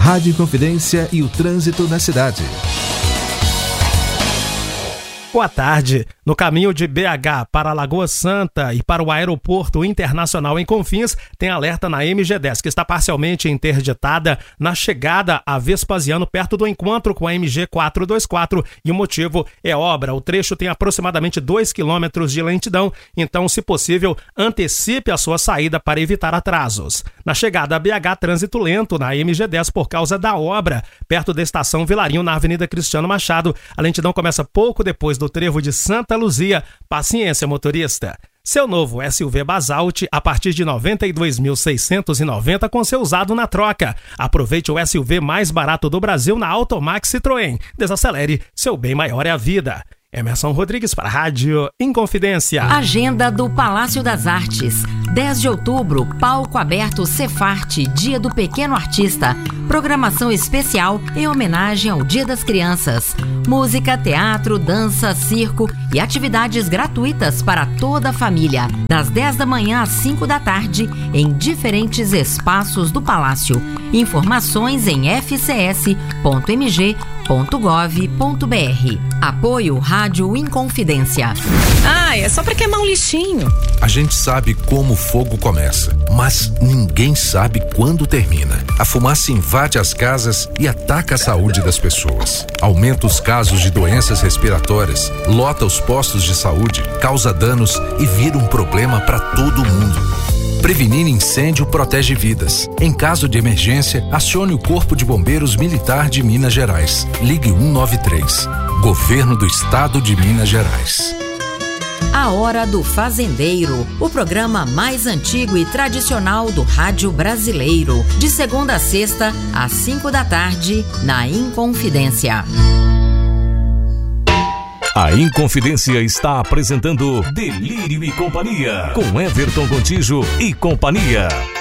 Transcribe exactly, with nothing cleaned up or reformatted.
Rádio Inconfidência e o trânsito na cidade. Boa tarde. No caminho de B H para Lagoa Santa e para o Aeroporto Internacional em Confins, tem alerta na M G dez, que está parcialmente interditada na chegada a Vespasiano, perto do encontro com a M G quatrocentos e vinte e quatro, e o motivo é obra. O trecho tem aproximadamente dois quilômetros de lentidão, então, se possível, antecipe a sua saída para evitar atrasos. Na chegada a B H, trânsito lento na M G dez por causa da obra, perto da estação Vilarinho, na Avenida Cristiano Machado. A lentidão começa pouco depois do trevo de Santa Luzia. Paciência, motorista. Seu novo S U V Basalt a partir de noventa e dois mil seiscentos e noventa com seu usado na troca. Aproveite o S U V mais barato do Brasil na Automax Citroën. Desacelere, seu bem maior é a vida. Emerson Rodrigues para a Rádio Inconfidência. Agenda do Palácio das Artes. dez de outubro, palco aberto Cefarte, Dia do Pequeno Artista. Programação especial em homenagem ao Dia das Crianças. Música, teatro, dança, circo e atividades gratuitas para toda a família. Das dez da manhã às cinco da tarde, em diferentes espaços do Palácio. Informações em f c s ponto m g ponto gov ponto b r. Apoio Rádio Inconfidência. Ah, é só pra queimar um lixinho. A gente sabe como o fogo começa, mas ninguém sabe quando termina. A fumaça invade as casas e ataca a saúde das pessoas. Aumenta os casos de doenças respiratórias, lota os postos de saúde, causa danos e vira um problema para todo mundo. Prevenir incêndio protege vidas. Em caso de emergência, acione o Corpo de Bombeiros Militar de Minas Gerais. Ligue um nove três. Governo do Estado de Minas Gerais. A Hora do Fazendeiro, o programa mais antigo e tradicional do rádio brasileiro. De segunda a sexta, às cinco da tarde, na Inconfidência. A Inconfidência está apresentando Delírio e Companhia, com Everton Contígio e companhia.